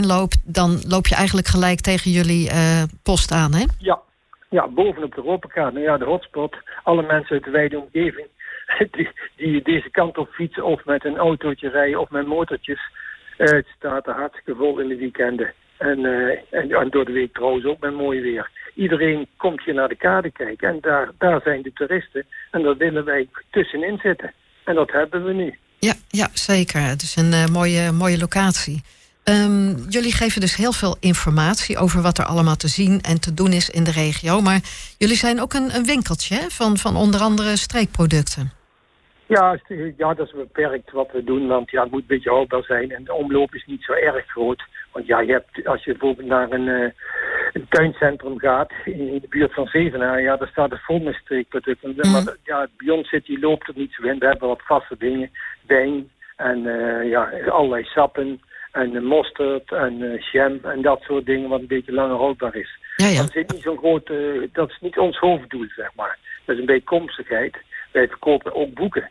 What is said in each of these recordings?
loopt, dan loop je eigenlijk gelijk tegen jullie post aan, hè? Ja, bovenop de Europakaart. Nou ja, de hotspot. Alle mensen uit de wijde omgeving die deze kant op fietsen of met een autootje rijden of met motortjes. Het staat er hartstikke vol in de weekenden. En door de week trouwens ook met mooi weer. Iedereen komt hier naar de kade kijken. En daar zijn de toeristen. En daar willen wij tussenin zitten. En dat hebben we nu. Ja, zeker. Het is een mooie locatie. Jullie geven dus heel veel informatie over wat er allemaal te zien en te doen is in de regio. Maar jullie zijn ook een winkeltje, hè? Van onder andere streekproducten. Ja, dat is beperkt wat we doen. Want het moet een beetje houdbaar zijn. En de omloop is niet zo erg groot. Want als je bijvoorbeeld naar een tuincentrum gaat in de buurt van Zevenaar, daar staat het vol met streekproducten. Maar Beyond City loopt er niet zo in. We hebben wat vaste dingen. Wijn en allerlei sappen. En mosterd en jam en dat soort dingen wat een beetje langer houdbaar is. Ja. Dat is niet zo'n groot, dat is niet ons hoofddoel, zeg maar. Dat is een bijkomstigheid. Wij verkopen ook boeken,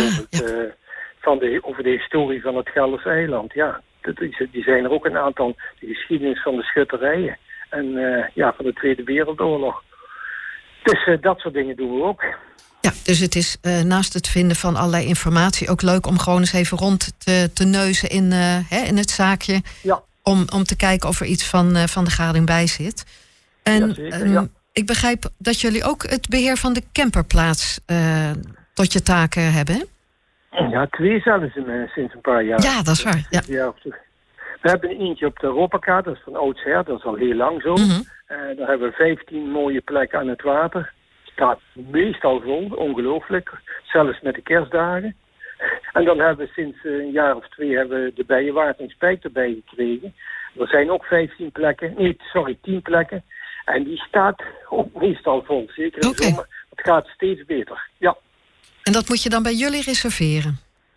bijvoorbeeld, over de historie van het Gelderse eiland. Ja, die zijn er ook een aantal. De geschiedenis van de schutterijen en van de Tweede Wereldoorlog. Dus dat soort dingen doen we ook. Ja, dus het is naast het vinden van allerlei informatie ook leuk om gewoon eens even rond te neuzen in het zaakje. Ja. Om te kijken of er iets van de gading bij zit. En zeker, ik begrijp dat jullie ook het beheer van de camperplaats tot je taken hebben, hè? Ja, 2 zelfs sinds een paar jaar. Ja, dat is waar. Ja. We hebben eentje op de Europakaart, dat is van oudsher, dat is al heel lang zo. Mm-hmm. Daar hebben we 15 mooie plekken aan het water. Staat meestal vol, ongelooflijk. Zelfs met de kerstdagen. En dan hebben we sinds een jaar of 2 de Bijenwaard en Spijk erbij gekregen. Er zijn ook 10 plekken. En die staat ook meestal vol. Zeker in de zomer. Het gaat steeds beter. Ja. En dat moet je dan bij jullie reserveren?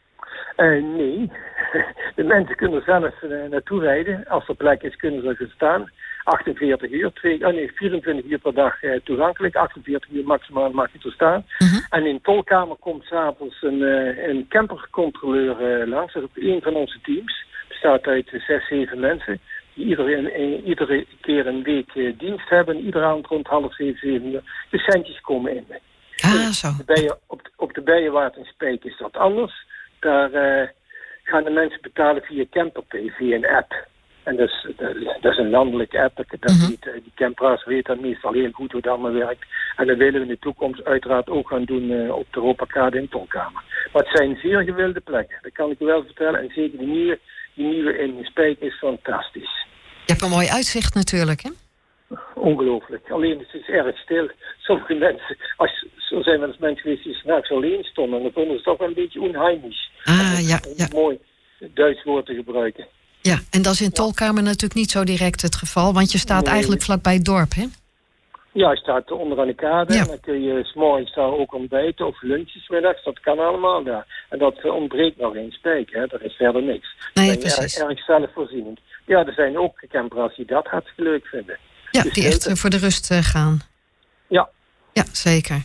Nee. De mensen kunnen zelf naartoe rijden. Als er plek is, kunnen ze er gaan staan. 24 uur, 24 uur per dag toegankelijk. 48 uur maximaal mag je er staan. Mm-hmm. En in Tolkamer komt s'avonds een campercontroleur langs. Dat is ook een van onze teams. Het bestaat uit 6, 7 mensen. Die iedere keer een week dienst hebben. En iedere avond rond 6:30, 7 uur de centjes komen in. Zo. Op de Bijenwaard en Spijk is dat anders. Daar gaan de mensen betalen via CamperPay, via een app. En dat is een landelijke app. Die camperaars weten meestal heel goed hoe dat allemaal werkt. En dat willen we in de toekomst uiteraard ook gaan doen op de Europakade in Tolkamer. Maar het zijn zeer gewilde plekken. Dat kan ik u wel vertellen. En zeker die nieuwe in Spijk is fantastisch. Je hebt een mooi uitzicht natuurlijk, hè? Ongelooflijk. Alleen het is erg stil. Sommige mensen, zo zijn wel eens mensen geweest die s'nachts alleen stonden. En dan vonden ze toch wel een beetje onheimisch. Ja. Mooi Duits woord te gebruiken. Ja, en dat is in Tolkamer natuurlijk niet zo direct het geval, want je staat eigenlijk vlakbij het dorp, hè? Ja, je staat onderaan de kade. Ja. En dan kun je 's morgens daar ook ontbijten of lunches middags. Dat kan allemaal daar. En dat ontbreekt nog in Spijk, hè. Er is verder niks. Nee, precies. Erg zelfvoorzienend. Ja, er zijn ook camperaars die dat hartstikke leuk vinden. Ja, dus die echt voor de rust gaan. Ja. Ja, zeker.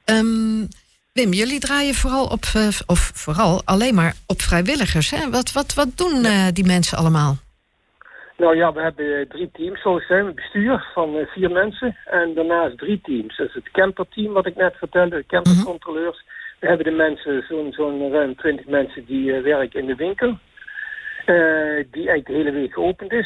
Wim, jullie draaien vooral alleen maar op vrijwilligers, hè? Wat doen die mensen allemaal? Nou ja, we hebben 3 teams, zoals zijn we bestuur van 4 mensen. En daarnaast 3 teams. Dat is het camperteam, wat ik net vertelde, de campercontroleurs. Mm-hmm. We hebben de mensen, zo'n ruim 20 mensen die werken in de winkel. Die eigenlijk de hele week geopend is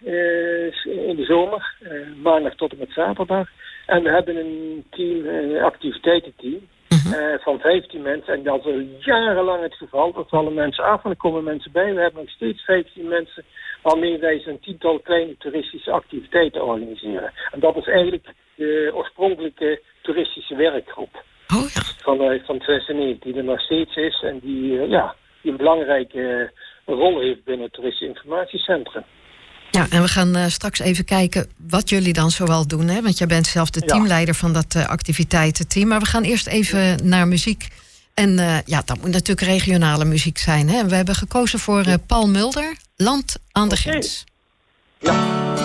in de zomer. Maandag tot en met zaterdag. En we hebben een team, een activiteitenteam. Van 15 mensen. En dat is al jarenlang het geval. Dat vallen mensen af en er komen mensen bij. We hebben nog steeds 15 mensen waarmee wij zo'n 10-tal kleine toeristische activiteiten organiseren. En dat is eigenlijk de oorspronkelijke toeristische werkgroep. Oh ja. Van 96, die er nog steeds is en die een belangrijke rol heeft binnen het toeristisch informatiecentrum. Ja, en we gaan straks even kijken wat jullie dan zoal doen, hè? Want jij bent zelf de teamleider van dat activiteitenteam. Maar we gaan eerst even naar muziek. En dat moet natuurlijk regionale muziek zijn, hè? We hebben gekozen voor Paul Mulder, Land aan de Grens. Ja.